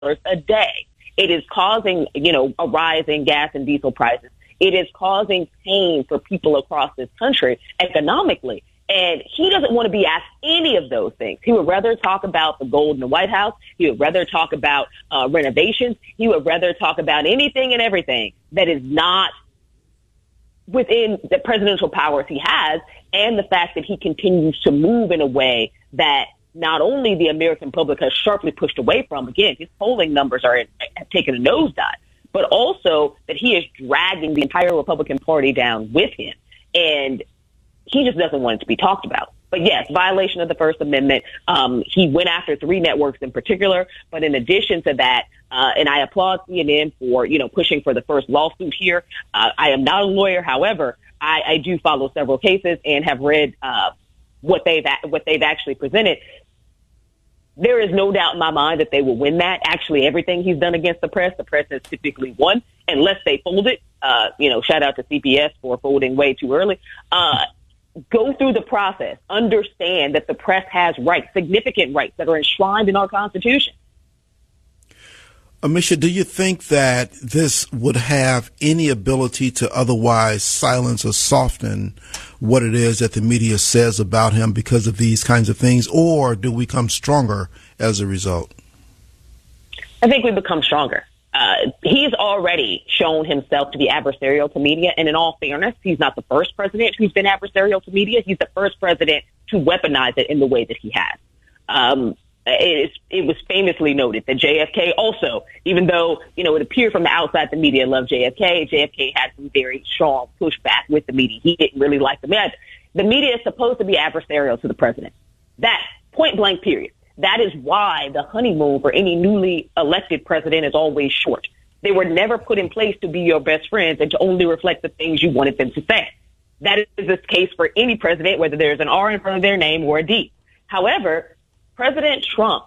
a day. It is causing, a rise in gas and diesel prices. It is causing pain for people across this country economically. And he doesn't want to be asked any of those things. He would rather talk about the gold in the White House. He would rather talk about renovations. He would rather talk about anything and everything that is not within the presidential powers he has, and the fact that he continues to move in a way that not only the American public has sharply pushed away from, again, his polling numbers have taken a nosedive, but also that he is dragging the entire Republican Party down with him. And he just doesn't want it to be talked about. But yes, violation of the First Amendment. He went after 3 networks in particular. But in addition to that, and I applaud CNN for, pushing for the first lawsuit here. I am not a lawyer. However, I do follow several cases and have read what they've actually presented. There is no doubt in my mind that they will win that. Actually, everything he's done against the press has typically won, unless they fold it. Shout out to CBS for folding way too early. Go through the process. Understand that the press has rights, significant rights that are enshrined in our Constitution. Amisha, do you think that this would have any ability to otherwise silence or soften what it is that the media says about him because of these kinds of things, or do we come stronger as a result? I think we become stronger. He's already shown himself to be adversarial to media. And in all fairness, he's not the first president who's been adversarial to media. He's the first president to weaponize it in the way that he has. It was famously noted that JFK also, even though, it appeared from the outside the media loved JFK had some very strong pushback with the media. He didn't really like the media. The media is supposed to be adversarial to the president. That point blank period. That is why the honeymoon for any newly elected president is always short. They were never put in place to be your best friends and to only reflect the things you wanted them to say. That is the case for any president, whether there's an R in front of their name or a D. However, President Trump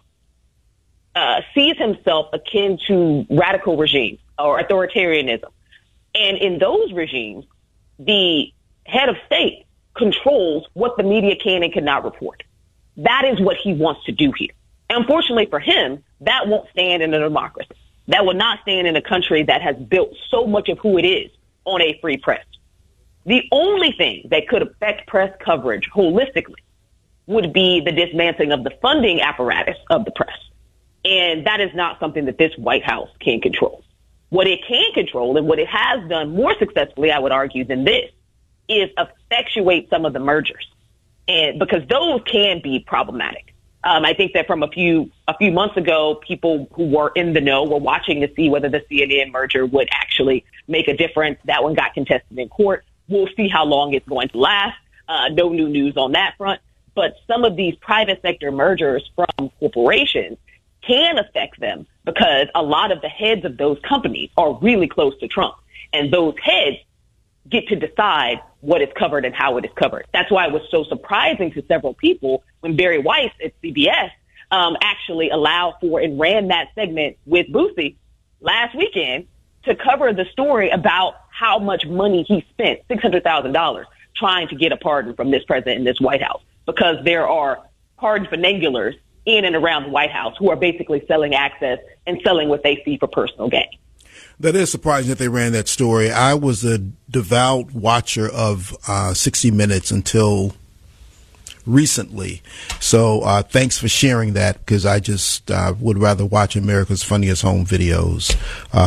sees himself akin to radical regimes or authoritarianism. And in those regimes, the head of state controls what the media can and cannot report. That is what he wants to do here. Unfortunately for him, that won't stand in a democracy. That will not stand in a country that has built so much of who it is on a free press. The only thing that could affect press coverage holistically would be the dismantling of the funding apparatus of the press. And that is not something that this White House can control. What it can control, and what it has done more successfully, I would argue, than this, is effectuate some of the mergers. And because those can be problematic. I think that from a few months ago, people who were in the know were watching to see whether the CNN merger would actually make a difference. That one got contested in court. We'll see how long it's going to last. No new news on that front. But some of these private sector mergers from corporations can affect them because a lot of the heads of those companies are really close to Trump. And those heads get to decide what is covered and how it is covered. That's why it was so surprising to several people when Barry Weiss at CBS actually allowed for and ran that segment with Boosie last weekend to cover the story about how much money he spent, $600,000, trying to get a pardon from this president in this White House, because there are pardon finagulers in and around the White House who are basically selling access and selling what they see for personal gain. That is surprising that they ran that story. I was a devout watcher of 60 Minutes until recently. So thanks for sharing that, because I just would rather watch America's Funniest Home Videos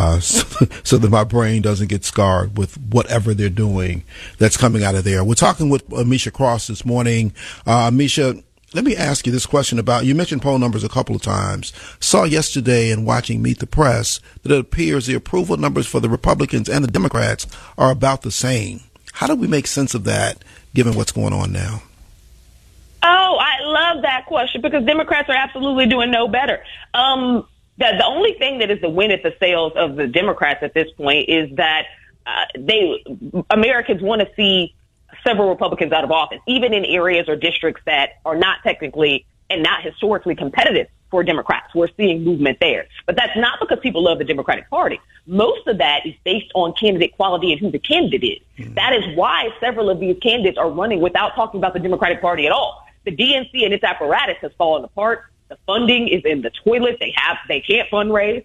so that my brain doesn't get scarred with whatever they're doing that's coming out of there. We're talking with Amisha Cross this morning. Amisha, let me ask you this question about, you mentioned poll numbers a couple of times. Saw yesterday in watching Meet the Press that it appears the approval numbers for the Republicans and the Democrats are about the same. How do we make sense of that, given what's going on now? Oh, I love that question, because Democrats are absolutely doing no better. The only thing that is the win at the sails of the Democrats at this point is that Americans want to see several Republicans out of office, even in areas or districts that are not technically and not historically competitive for Democrats. We're seeing movement there. But that's not because people love the Democratic Party. Most of that is based on candidate quality and who the candidate is. Mm-hmm. That is why several of these candidates are running without talking about the Democratic Party at all. The DNC and its apparatus has fallen apart. The funding is in the toilet. They can't fundraise.